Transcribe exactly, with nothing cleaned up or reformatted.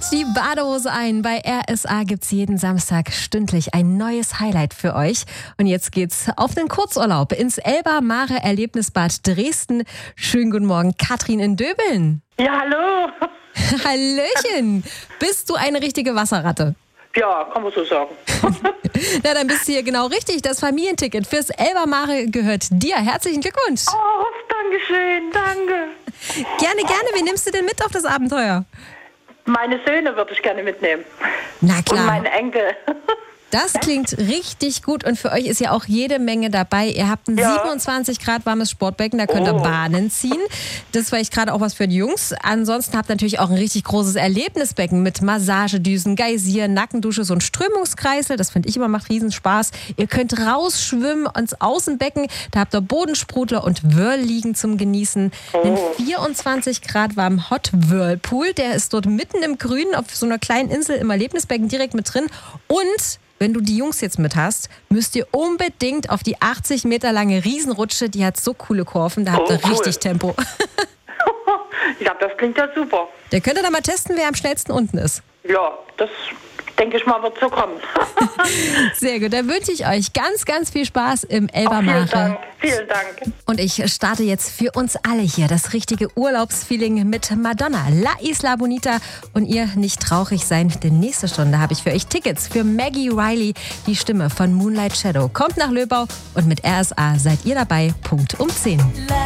die Badehose ein. Bei R S A gibt's jeden Samstag stündlich ein neues Highlight für euch. Und jetzt geht's auf den Kurzurlaub ins Elba Mare Erlebnisbad Dresden. Schönen guten Morgen, Katrin in Döbeln. Ja, hallo. Hallöchen. Bist du eine richtige Wasserratte? Ja, kann man so sagen. Na, dann bist du hier genau richtig. Das Familienticket fürs Elba Mare gehört dir. Herzlichen Glückwunsch. Oh, danke schön, danke. Gerne, gerne. Wen nimmst du denn mit auf das Abenteuer? Meine Söhne würde ich gerne mitnehmen. Na klar. Und meine Enkel. Das klingt richtig gut und für euch ist ja auch jede Menge dabei. Ihr habt ein Ja. siebenundzwanzig Grad warmes Sportbecken, da könnt ihr Oh. Bahnen ziehen. Das ist vielleicht gerade auch was für die Jungs. Ansonsten habt ihr natürlich auch ein richtig großes Erlebnisbecken mit Massagedüsen, Geysir, Nackendusche, so ein Strömungskreisel. Das finde ich immer, macht Riesenspaß. Ihr könnt rausschwimmen ins Außenbecken. Da habt ihr Bodensprudler und Whirl-Liegen zum Genießen. Den vierundzwanzig Grad warmen Hot Whirlpool, der ist dort mitten im Grünen auf so einer kleinen Insel im Erlebnisbecken direkt mit drin. Und wenn du die Jungs jetzt mit hast, müsst ihr unbedingt auf die achtzig Meter lange Riesenrutsche. Die hat so coole Kurven, da habt ihr Oh, cool. richtig Tempo. Ja, das klingt ja super. Da könnt ihr dann mal testen, wer am schnellsten unten ist. Ja, das denke ich mal wird so kommen. Sehr gut, dann wünsche ich euch ganz, ganz viel Spaß im Elba Vielen Mare. Dank, vielen Dank. Und ich starte jetzt für uns alle hier das richtige Urlaubsfeeling mit Madonna, La Isla Bonita. Und ihr nicht traurig sein, denn nächste Stunde habe ich für euch Tickets für Maggie Riley, die Stimme von Moonlight Shadow. Kommt nach Löbau und mit R S A seid ihr dabei, Punkt um zehn.